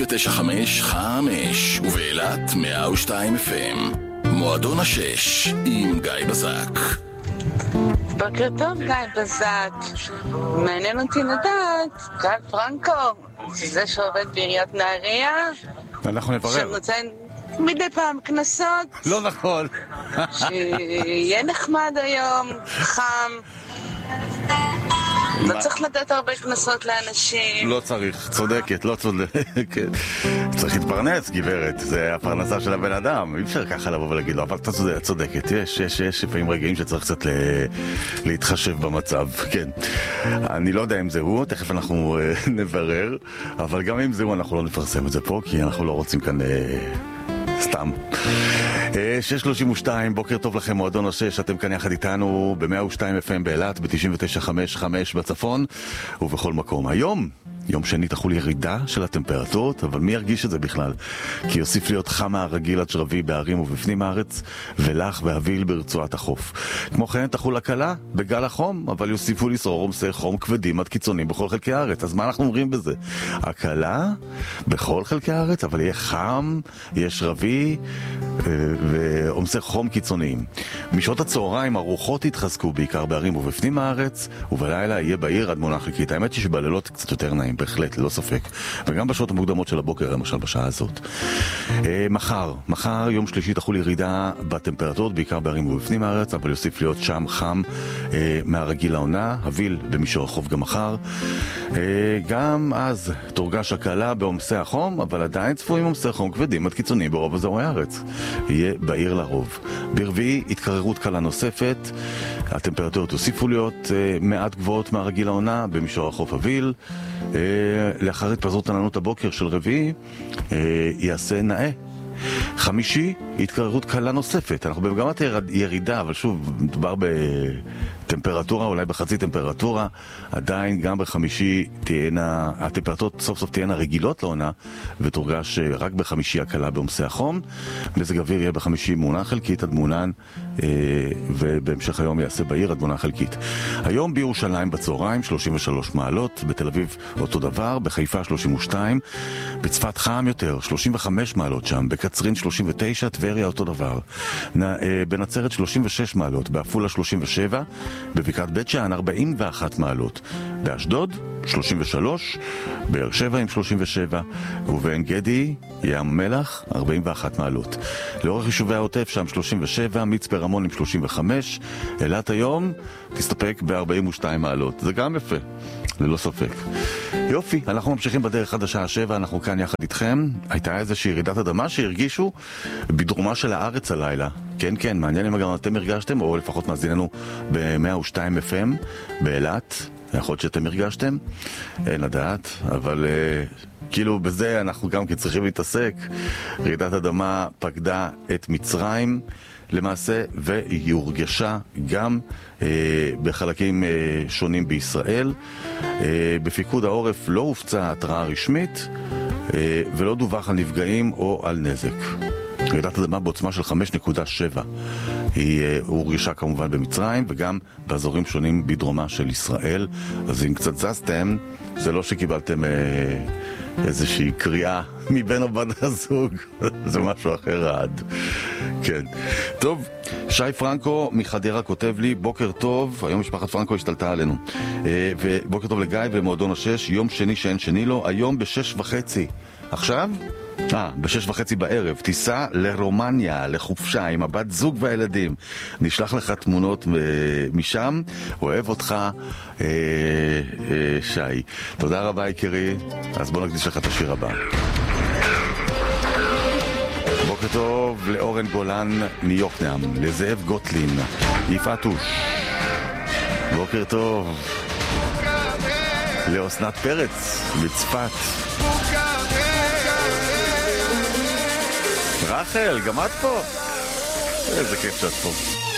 ב-95.5 ובאילת 102 FM. מועדון השש עם גיא בזק. בוקר טוב גיא בזק. מעניין אותי לדעת, גיא פרנקו, זה שעובד בעיריית נהריה, אנחנו נברר. שנותן מדי פעם כנסות. לא נכון. שיהיה נחמד היום, חם. לא צריך לתת הרבה כנסות לאנשים. לא צריך, צודקת, לא צודקת. צריך להתפרנס, גברת, זה הפרנסה של הבן אדם. אי אפשר ככה לבוא ולהגיד לו, אבל אתה צודקת, יש לפעמים רגעים שצריך קצת להתחשב במצב, כן. אני לא יודע אם זה הוא, תכף אנחנו נברר, אבל גם אם זה הוא אנחנו לא נפרסם את זה פה, כי אנחנו לא רוצים כאן סתם. 6:32, בוקר טוב לכם, מועדון השש, אתם כאן יחד איתנו ב-102 FM באילת, ב-99.5 בצפון ובכל מקום. היום, יום שני, תחול ירידה של הטמפרטורות, אבל מי ירגיש את זה בכלל? כי יוסיף להיות חם מהרגיל עד שרבי בערים ובפנים הארץ, ולח ואביל ברצועת החוף. כמו כן, תחול הקלה בגל החום, אבל יוסיפו לשרור עומסי חום כבדים עד קיצוניים בכל חלקי הארץ. אז מה אנחנו אומרים בזה? הקלה בכל חלקי הארץ, אבל יהיה חם, יש רבי ועומסי חום קיצוניים. משעות הצהריים הרוחות יתחזקו בעיקר בערים ובפנים הארץ, ובלילה יהיה בעיר עד מונה חלקית. האמת היא שבלילות קצת יותר נעים, בהחלט, ללא ספק. וגם בשעות המוקדמות של הבוקר, למשל בשעה הזאת. מחר, יום שלישי, תחול ירידה בטמפרטורות, בעיקר בערים ובפנים הארץ, אבל יוסיף להיות שם חם מהרגיל לעונה, הביל במישור החוף גם מחר. גם אז תורגש הקלה בעומסי החום, אבל עדיין צפויים עומסי חום כבדים עד קיצוניים ברוב אזורי הארץ. יהיה בעיר לרוב. ברביעי, התקררות קלה נוספת, הטמפרטורות יוסיפו להיות מעט גבוהות מהרגיל לעונה, במישור החוף הביל. לאחר התפזרות עננות הבוקר של רביעי, יעשה נאה. חמישי, התקררות קלה נוספת. אנחנו במגמת ירידה, אבל שוב, מדובר בטמפרטורה, אולי בחצי טמפרטורה. עדיין גם בחמישי הטמפרטורות סוף סוף תהיינה רגילות לעונה, ותורגש רק בחמישי הקלה בעומסי החום. מזג אוויר יהיה בחמישי מעונה חלקית עד מעונן, ובהמשך היום יעשה בעיר עד מעונה חלקית. היום בירושלים בצהריים 33 מעלות, בתל אביב אותו דבר, בחיפה 32, בצפת חם יותר 35 מעלות שם, בקצרין 39, טבריה אותו דבר, בנצרת 36 מעלות, בעפולה 37, בבקעת בית שאן 41 מעלות, באשדוד 33, באר שבע עם 37, ובעין גדי, ים מלח 41 מעלות. לאורך יישובי העוטף שם 37, מצפה רמון עם 35, אילת היום תסתפק ב-42 מעלות. זה גם יפה, ללא ספק. יופי, אנחנו ממשיכים בדרך עד השעה 7, אנחנו כאן יחד איתכם. הייתה איזושהי ירידת אדמה שהרגישו בדרומה של הארץ הלילה. כן, כן, מעניין אם גם אתם הרגשתם, או לפחות מאזיננו ב-102 FM באילת. יכול להיות שאתם הרגשתם, אין לדעת, אבל כאילו בזה אנחנו גם כי צריכים להתעסק. רעידת אדמה פקדה את מצרים למעשה, והיא הורגשה גם בחלקים שונים בישראל. בפיקוד העורף לא הופצה התראה רשמית, ולא דווח על נפגעים או על נזק. רעידת אדמה בעוצמה של 5.7 היא הורגשה כמובן במצרים וגם באזורים שונים בדרומה של ישראל. אז אם קצת זזתם, זה לא שקיבלתם איזושהי קריאה מבן או בת הזוג, זה משהו אחר רעד. כן. טוב, שי פרנקו מחדרה כותב לי, בוקר טוב, היום משפחת פרנקו השתלטה עלינו. ובוקר טוב לגיא ומועדון השש, יום שני שאין שני לו, היום ב-6:30. עכשיו? ב-6:30 בערב, טיסה לרומניה, לחופשה עם הבת זוג והילדים. נשלח לך תמונות משם, אוהב אותך, שי. תודה רבה יקירי, אז בוא נקדיש לך את השיר הבא. בוקר טוב לאורן גולן מיוקנעם, לזאב גוטלין, יפעת אוש. בוקר טוב לאוסנת פרץ מצפת. רחל, גם את פה? איזה כיף שאת פה.